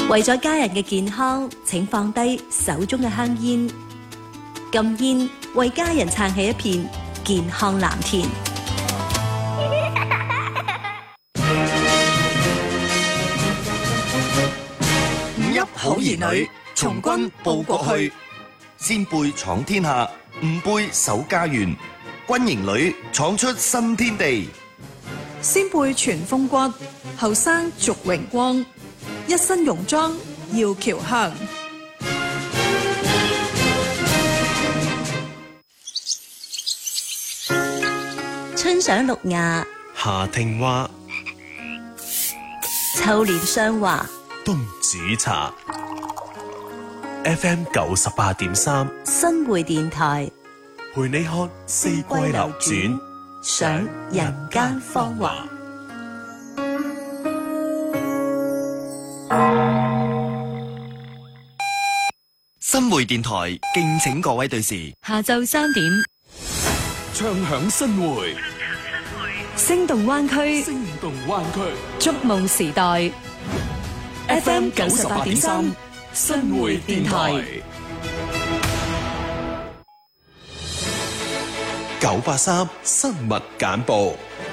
為咗家人嘅健康，請放低手中嘅香煙，禁煙，為家人撐起一片健康藍天。 五邑好兒女，從軍報國去，先輩闖天下，五輩守家園，軍營裏闖出新天地。 先輩傳風骨，後生續榮光，一身戎裝耀僑鄉。 春賞綠芽， 夏聽花， 秋憐霜華， 冬煮茶。FM 98.3， 新會電台陪你看四季流轉， 賞人間芳華。 新會電台敬請各位對視。 下晝3點， 唱響新會， 聲動灣區， 聲動灣區， 觸夢時代。 FM 98.3， 新會電台983新聞簡報。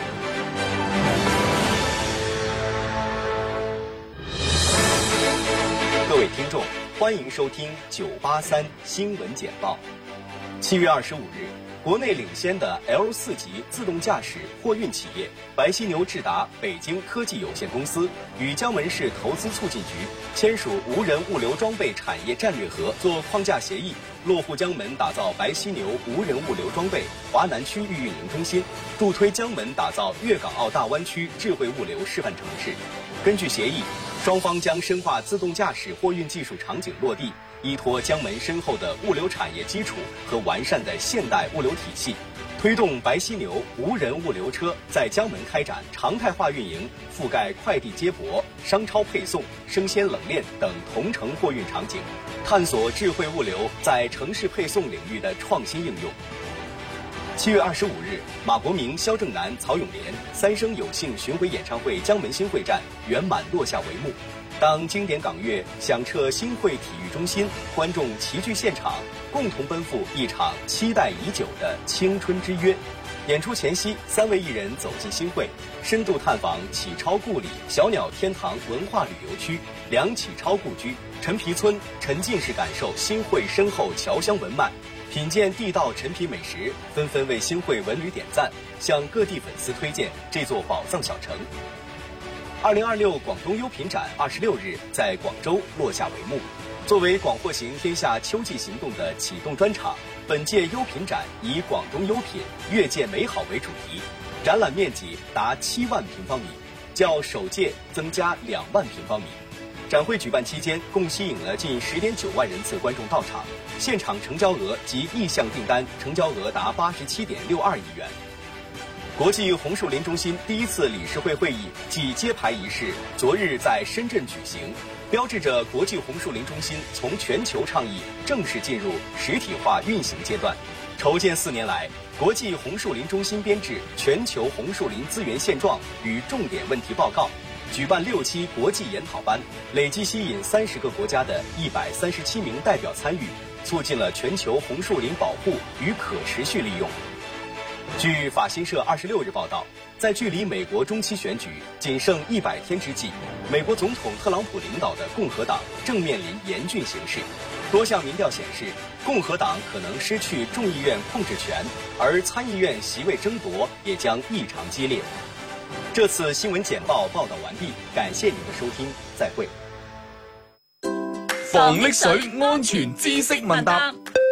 各位听众，欢迎收听983新闻简报。7月25日，国内领先的 L4级自动驾驶货运企业白犀牛智达北京科技有限公司与江门市投资促进局签署无人物流装备产业战略合作框架协议，落户江门，打造白犀牛无人物流装备华南区域运营中心，助推江门打造粤港澳大湾区智慧物流示范城市。根据协议，双方将深化自动驾驶货运技术场景落地，依托江门深厚的物流产业基础和完善的现代物流体系，推动白犀牛无人物流车在江门开展常态化运营，覆盖快递接驳、商超配送、生鲜冷链等同城货运场景，探索智慧物流在城市配送领域的创新应用。7月25日，马国明、萧正楠、曹永廉三生有幸巡回演唱会江门新会站圆满落下帷幕。当经典港乐响彻新会体育中心，观众齐聚现场，共同奔赴一场期待已久的青春之约。演出前夕，3位艺人走进新会，深度探访启超故里、小鸟天堂文化旅游区、梁启超故居、陈皮村，沉浸式感受新会深厚侨乡文脉，品鉴地道陈皮美食，纷纷为新会文旅点赞，向各地粉丝推荐这座宝藏小城。2026广东优品展26日在广州落下帷幕。作为广货行天下秋季行动的启动专场，本届优品展以广东优品越界美好为主题，展览面积达7万平方米，较首届增加2万平方米。展会举办期间，共吸引了近10.9万人次观众到场，现场成交额及意向订单成交额达87.62亿元。国际红树林中心第一次理事会会议暨揭牌仪式昨日在深圳举行，标志着国际红树林中心从全球倡议正式进入实体化运行阶段。筹建4年来，国际红树林中心编制全球红树林资源现状与重点问题报告，举办6期国际研讨班，累计吸引30个国家的137名代表参与，促进了全球红树林保护与可持续利用。据法新社26日报道，在距离美国中期选举仅剩100天之际，美国总统特朗普领导的共和党正面临严峻形势。多项民调显示，共和党可能失去众议院控制权，而参议院席位争夺也将异常激烈。这次新闻简报报道完毕，感谢您的收听，再会。 防溺水安全知識問答，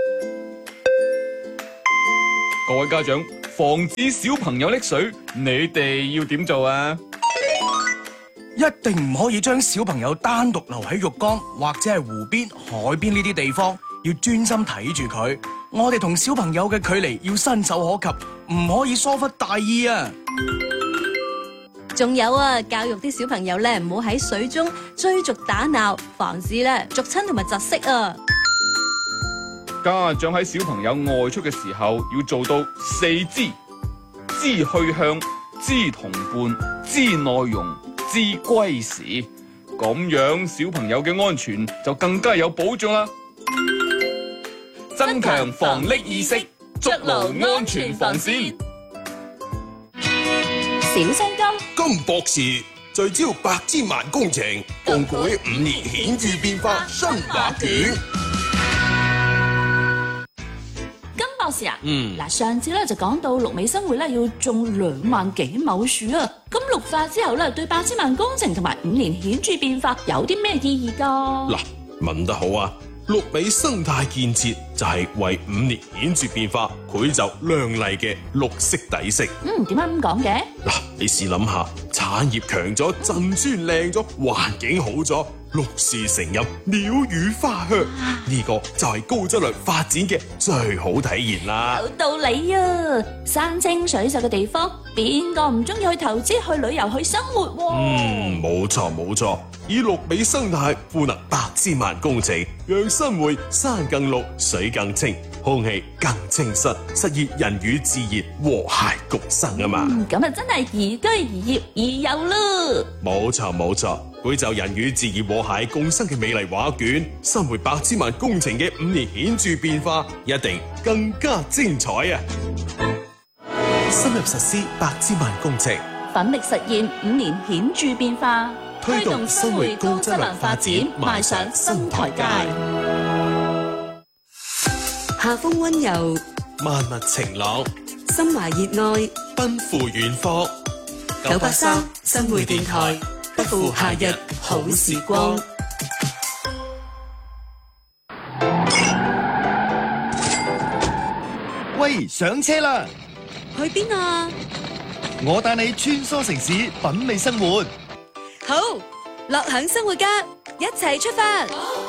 各位家長，防止小朋友溺水，你哋要點做啊？ 一定唔可以將小朋友單獨留喺浴缸或者係湖邊、海邊呢啲地方，要專心睇住佢。我哋同小朋友嘅距離要伸手可及，唔可以疏忽大意啊！ 仲有啊，教育啲小朋友咧，唔好喺水中追逐打鬧，防止咧逐親同埋窒息啊！ 家長喺小朋友外出嘅時候，要做到4知：知去向、知同伴、知內容、知歸時。 咁樣小朋友嘅安全就更加有保障啦。增強防溺意識，築牢安全防線。 小青金金博士聚焦百千萬工程，共繪5年顯著變化新畫卷。 金博士啊，嗱，上次咧就講到綠美生活咧要種2萬幾畝樹啊，咁綠化之後咧對百千萬工程同埋5年顯著變化有啲咩意義噶？ 嗱，問得好啊！綠美生態建設就係為5年顯著變化繪就亮麗嘅綠色底色。 點解咁講嘅？ 嗱，你試諗下，產業強咗，鎮村靚咗，環境好咗，綠樹成蔭，鳥語花香，呢個就係高質量發展嘅最好體現啦。 有道理啊！山清水秀嘅地方，邊個唔中意去投資、去旅遊、去生活喎？ 冇錯冇錯，以綠美生態賦能百千萬工程，讓生活山更綠、水更清、空氣更清新，實現人與自然和諧共生啊嘛！ 咁啊，真係宜居宜業宜遊咯！ 冇錯冇錯，繪就人與自然和諧共生嘅美麗畫卷，生活百千萬工程嘅5年顯著變化，一定更加精彩啊！深入實施百千萬工程， 奮力實現5年顯著變化， 推動生活高質量發展，邁上新台階。 夏風溫柔， 萬物晴朗， 心懷熱愛， 奔赴遠方。 983新會電台，不負夏日好時光。 喂，上車啦！ 去邊啊？ 我帶你穿梭城市，品味生活。 好，樂享生活家，一齊出發！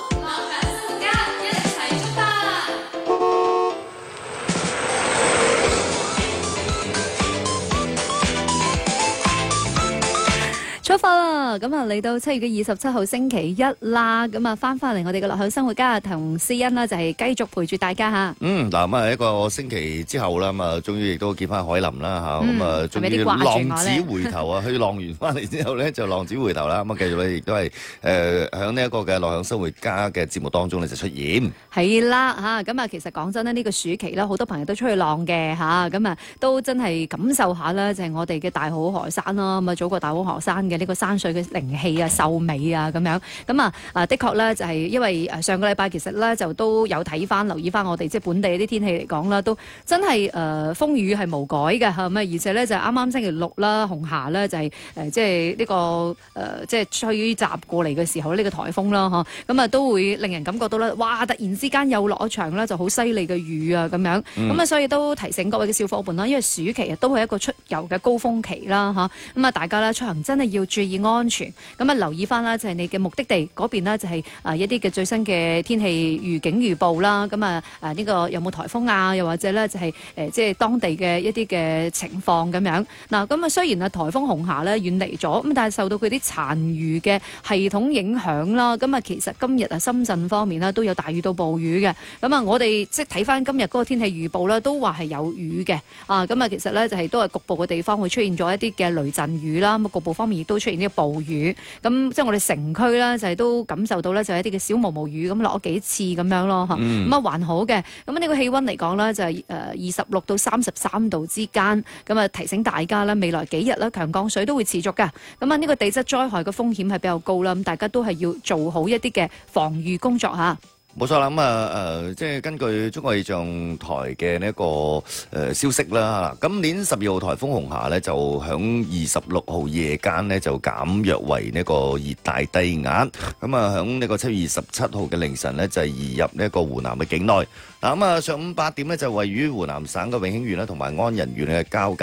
出發啦！咁啊嚟到7月嘅27號星期一啦，咁啊翻嚟我哋嘅樂享生活家同思欣啦，就係繼續陪住大家吓。 嗱，咁啊一個星期之後啦，咁啊終於亦都見翻海林啦吓，咁啊終於浪子回頭啊，去浪完翻嚟之後咧就浪子回頭啦，咁啊繼續咧亦都係響呢一個嘅樂享生活家嘅節目當中咧就出現。係啦吓，咁啊其實講真咧，呢個暑期咧好多朋友都出去浪嘅吓，咁啊都真係感受下啦，就係我哋嘅大好河山啦，咁啊祖國大好河山嘅呢個山水嘅靈氣啊、秀美啊咁樣，咁啊的確咧就係因為上個禮拜其實咧就都有睇翻、留意翻我哋即係本地啲天氣嚟講啦，都真係風雨係無改嘅嚇，咁而且咧就啱啱星期六啦，紅霞咧就係即係呢個即係吹襲過嚟嘅時候呢個颱風啦嚇，咁啊都會令人感覺到咧，哇！突然之間又落一場咧就好犀利嘅雨啊咁樣，咁啊所以都提醒各位嘅小伙伴啦，因為暑期啊都係一個出遊嘅高峰期啦嚇，咁啊大家咧出行真係要注意安全，咁啊留意翻啦，就係你嘅目的地嗰邊呢，就係一啲嘅最新嘅天氣預警預報啦，咁啊呢個有冇颱風啊，又或者咧就係即係當地嘅一啲嘅情況咁樣。嗱，咁啊雖然啊颱風紅霞咧遠離咗，咁但係受到佢啲殘餘嘅系統影響啦，咁啊其實今日啊深圳方面呢都有大雨到暴雨嘅，咁啊我哋即係睇翻今日嗰個天氣預報咧都話係有雨嘅，咁啊其實咧就係都係局部嘅地方會出現咗一啲嘅雷陣雨啦，咁局部方面亦都出現呢個暴雨，咁即係我哋城區咧就係都感受到咧就係一啲嘅小毛毛雨咁落咗幾次咁樣咯嚇，咁啊還好嘅，咁呢個氣溫嚟講咧就係26到33度之間，咁啊提醒大家啦，未來幾日咧強降水都會持續㗎，咁啊呢個地質災害嘅風險係比較高啦，咁大家都係要做好一啲嘅防禦工作嚇。 冇錯啦，咁即係根據中國氣象台嘅呢一個消息啦，今年12號颱風紅霞咧就響26號夜間咧就減弱為呢個熱帶低壓，咁啊響呢個7月27號嘅凌晨咧就係移入呢一個湖南嘅境內。嗱，咁啊上午8點咧就位於湖南省嘅永興縣啦同埋安仁縣嘅交界。